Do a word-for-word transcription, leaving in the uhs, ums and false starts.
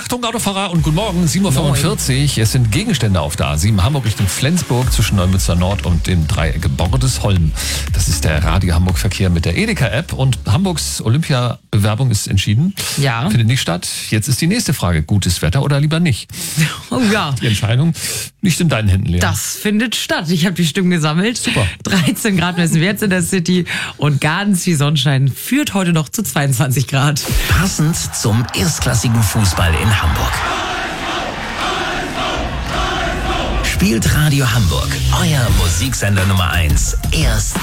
Achtung, Autofahrer und guten Morgen, sieben Uhr fünfundvierzig. Es sind Gegenstände auf der A sieben Hamburg Richtung Flensburg zwischen Neumünster Nord und dem Dreieck Bordesholm. Das ist der Radio Hamburg Verkehr mit der Edeka-App und Hamburgs Olympia-Bewerbung ist entschieden. Ja. Findet nicht statt. Jetzt ist die nächste Frage. Gutes Wetter oder lieber nicht? Oh ja. Die Entscheidung nicht in deinen Händen, Lea. Das findet statt. Ich habe die Stimmen gesammelt. Super. dreizehn Grad messen wir jetzt in der City und ganz viel Sonnenschein führt heute noch zu zweiundzwanzig Grad. Passend zum erstklassigen Fußball in Hamburg. Spielt Radio Hamburg, euer Musiksender Nummer eins, erst